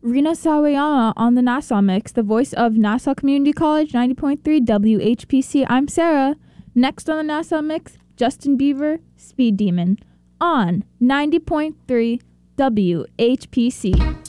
Rina Sawayama on the Nassau Mix, the voice of Nassau Community College, 90.3 WHPC. I'm Sarah. Next on the Nassau Mix, Justin Bieber, Speed Demon, on 90.3 WHPC.